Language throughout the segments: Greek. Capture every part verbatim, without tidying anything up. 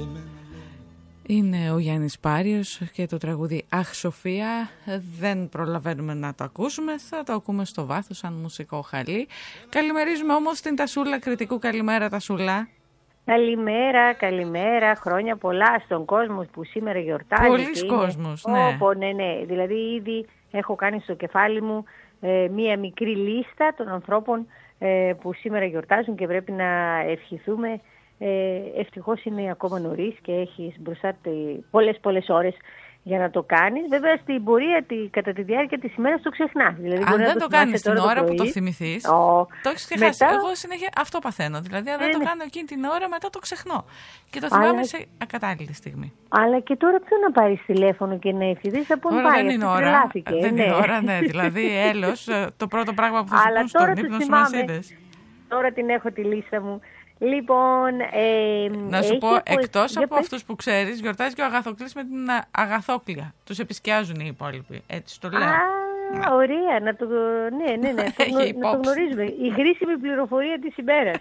Είναι ο Γιάννης Πάριος και το τραγούδι «Αχ Σοφία». Δεν προλαβαίνουμε να το ακούσουμε, θα το ακούμε στο βάθος σαν μουσικό χαλί. Καλημερίζουμε όμως την Τασούλα Κρητικού. Καλημέρα Τασούλα. Καλημέρα, καλημέρα, χρόνια πολλά στον κόσμο που σήμερα γιορτάζει. Πολλής κόσμος, ναι. Όπο, ναι, ναι. Δηλαδή ήδη έχω κάνει στο κεφάλι μου ε, μία μικρή λίστα των ανθρώπων ε, που σήμερα γιορτάζουν και πρέπει να ευχηθούμε. Ε, ευτυχώς είναι ακόμα νωρίς και έχεις μπροστά πολλές πολλές ώρες για να το κάνεις. Βέβαια στην πορεία τη, κατά τη διάρκεια της ημέρας το ξεχνάς. Δηλαδή, αν δεν το, το κάνεις την ώρα το που το θυμηθείς, oh. το έχεις ξεχάσει. Μετά... Εγώ συνέχεια αυτό παθαίνω. Δηλαδή αν δεν ε, το ναι. κάνω εκείνη την ώρα, μετά το ξεχνώ. Και το θυμάμαι αλλά... σε ακατάλληλη στιγμή. Αλλά και τώρα ποιο να πάρεις τηλέφωνο και να ευχηθείς, από τώρα πάει, δεν είναι ώρα. τρελάθηκε, Δεν ναι. είναι ώρα, ναι. Δηλαδή έλεος, το πρώτο πράγμα που θα σου πούν στον ύπνο σου μας είδες. Τώρα την έχω τη λίστα μου. Λοιπόν, ε, να σου πω, από... εκτός από πες... αυτούς που ξέρεις, γιορτάζει και ο Αγαθοκλής με την Αγαθόκλια. Τους επισκιάζουν οι υπόλοιποι, έτσι το λέω. Α, να. Ωραία, να το, ναι, ναι, ναι, το, να το γνωρίζουμε. Η χρήσιμη πληροφορία της ημέρας.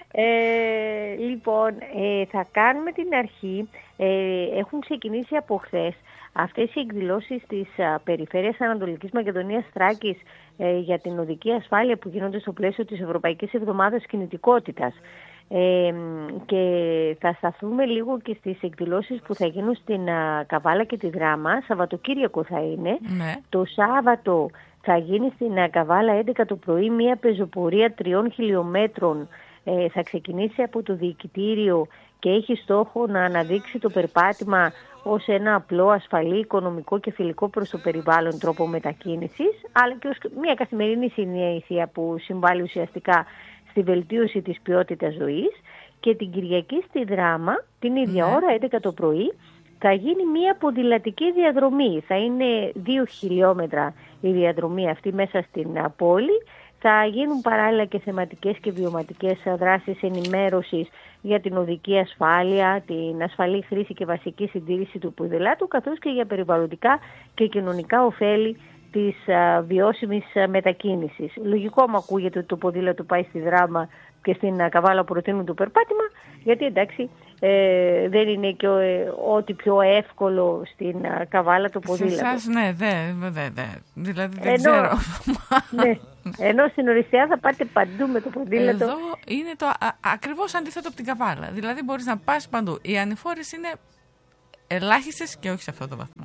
ε, λοιπόν, ε, θα κάνουμε την αρχή. Ε, έχουν ξεκινήσει από χθες αυτές οι εκδηλώσεις της α, Περιφέρειας Ανατολικής Μακεδονίας Θράκης ε, για την οδική ασφάλεια που γίνονται στο πλαίσιο της Ευρωπαϊκής Εβδομάδας Κινητικότητας. Ε, και θα σταθούμε λίγο και στις εκδηλώσεις που θα γίνουν στην α, Καβάλα και τη Δράμα. Σαββατοκύριακο θα είναι. Ναι. Το Σάββατο θα γίνει στην α, Καβάλα έντεκα το πρωί μια πεζοπορία τριών χιλιόμετρων. Ε, θα ξεκινήσει από το Διοικητήριο και έχει στόχο να αναδείξει το περπάτημα ως ένα απλό, ασφαλή, οικονομικό και φιλικό προς το περιβάλλον τρόπο μετακίνησης, αλλά και ως μια καθημερινή συνήθεια που συμβάλλει ουσιαστικά στη βελτίωση της ποιότητας ζωής. Και την Κυριακή στη Δράμα, την ίδια ναι. ώρα, έντεκα το πρωί, θα γίνει μια ποδηλατική διαδρομή. Θα είναι δύο χιλιόμετρα η διαδρομή αυτή μέσα στην πόλη. Θα γίνουν παράλληλα και θεματικές και βιωματικές δράσεις ενημέρωσης για την οδική ασφάλεια, την ασφαλή χρήση και βασική συντήρηση του ποδηλάτου, καθώς και για περιβαλλοντικά και κοινωνικά ωφέλη της α, βιώσιμης α, μετακίνησης. Λογικό μου ακούγεται ότι το ποδήλατο πάει στη Δράμα και στην α, Καβάλα προτείνουν το περπάτημα, γιατί εντάξει ε, δεν είναι και ε, ό,τι πιο εύκολο στην α, Καβάλα το ποδήλατο. Σε εσάς ναι, δε, δε, δε. Δηλαδή δεν ενώ, ξέρω. Ναι, ενώ στην Ορεστιά θα πάτε παντού με το ποδήλατο. Εδώ είναι το α, ακριβώς αντίθετο από την Καβάλα. Δηλαδή μπορείς να πας παντού. Οι ανηφόρες είναι ελάχιστες και όχι σε αυτό το βαθμό.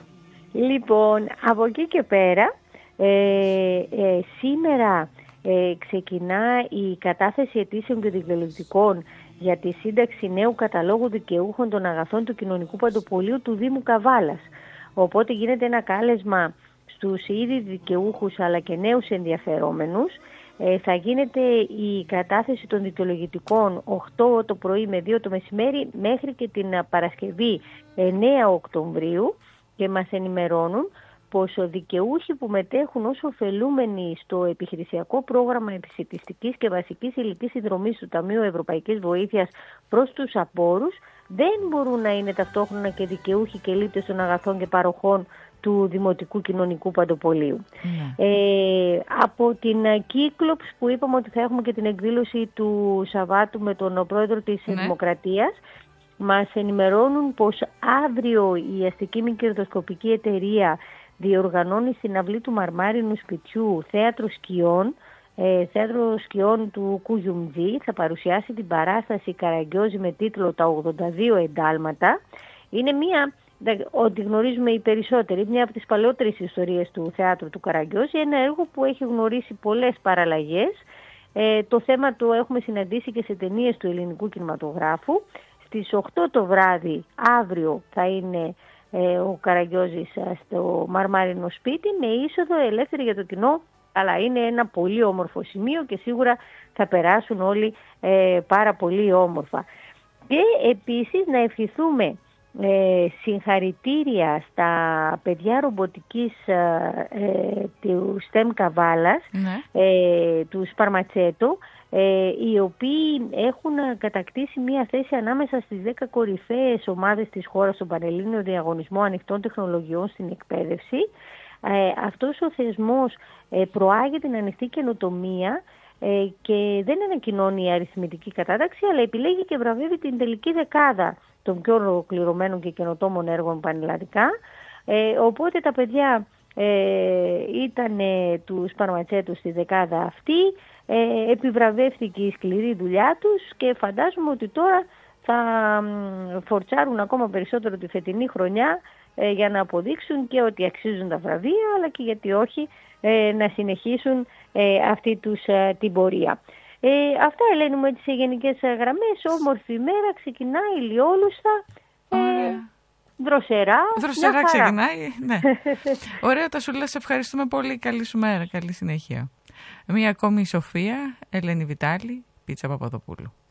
Λοιπόν, από εκεί και πέρα, ε, ε, σήμερα ε, ξεκινά η κατάθεση αιτήσεων και δικαιολογητικών για τη σύνταξη νέου καταλόγου δικαιούχων των αγαθών του κοινωνικού παντοπολίου του Δήμου Καβάλας. Οπότε γίνεται ένα κάλεσμα στους ήδη δικαιούχους αλλά και νέους ενδιαφερόμενους. Ε, θα γίνεται η κατάθεση των δικαιολογητικών οκτώ το πρωί με δύο το μεσημέρι μέχρι και την Παρασκευή εννέα Οκτωβρίου. Και μας ενημερώνουν πως οι δικαιούχοι που μετέχουν ως ωφελούμενοι στο επιχειρησιακό πρόγραμμα επισιτιστικής και βασικής υλικής συνδρομής του Ταμείου Ευρωπαϊκής Βοήθειας προς τους απόρους δεν μπορούν να είναι ταυτόχρονα και δικαιούχοι και λήπτες των αγαθών και παροχών του Δημοτικού Κοινωνικού Παντοπολίου. Mm. Ε, από την Κύκλοψ που είπαμε ότι θα έχουμε και την εκδήλωση του Σαββάτου με τον πρόεδρο της mm. Δημοκρατίας, μας ενημερώνουν πως αύριο η αστική μη κερδοσκοπική εταιρεία διοργανώνει στην αυλή του Μαρμάρινου Σπιτιού θέατρο σκιών, ε, θέατρο σκιών του Κουγιουμτζή. Θα παρουσιάσει την παράσταση Καραγκιόζη με τίτλο «Τα ογδόντα δύο εντάλματα». Είναι μια, ό,τι γνωρίζουμε οι περισσότεροι, μια από τις παλαιότερες ιστορίες του θεάτρου του Καραγκιόζη, ένα έργο που έχει γνωρίσει πολλές παραλλαγές. Ε, το θέμα του έχουμε συναντήσει και σε ταινίες του ελληνικού κινηματογράφου. Στις οκτώ το βράδυ, αύριο, θα είναι ε, ο Καραγκιόζης στο Μαρμάρινο Σπίτι με είσοδο ελεύθερη για το κοινό, αλλά είναι ένα πολύ όμορφο σημείο και σίγουρα θα περάσουν όλοι ε, πάρα πολύ όμορφα. Και επίσης να ευχηθούμε ε, συγχαρητήρια στα παιδιά ρομποτικής ε, ε, του στεμ Καβάλας, ναι. ε, του Σπαρματσέτο, Ε, οι οποίοι έχουν κατακτήσει μία θέση ανάμεσα στις δέκα κορυφαίες ομάδες της χώρας στον Πανελλήνιο Διαγωνισμό Ανοιχτών Τεχνολογιών στην Εκπαίδευση. Ε, αυτός ο θεσμός ε, προάγει την ανοιχτή καινοτομία ε, και δεν ανακοινώνει η αριθμητική κατάταξη, αλλά επιλέγει και βραβεύει την τελική δεκάδα των πιο ολοκληρωμένων και καινοτόμων έργων πανελλαδικά. Ε, οπότε τα παιδιά ε, ήταν ε, του Σπαρματσέτου στη δεκάδα αυτή, ε, επιβραβεύτηκε η σκληρή δουλειά τους και φαντάζομαι ότι τώρα θα φορτσάρουν ακόμα περισσότερο τη φετινή χρονιά ε, για να αποδείξουν και ότι αξίζουν τα βραβεία, αλλά και γιατί όχι ε, να συνεχίσουν ε, αυτή τους ε, την πορεία. Ε, αυτά, Ελένη μου, έτσι σε γενικές γραμμές. Όμορφη μέρα, ξεκινάει ηλιόλουστα, ε, δροσερά. Δροσερά ξεκινάει, ναι. Ωραία, Τασούλα, σε ευχαριστούμε πολύ. Καλή σου μέρα, καλή συνέχεια. Μία ακόμη η Σοφία, Ελένη Βιτάλη, Πίτσα Παπαδοπούλου.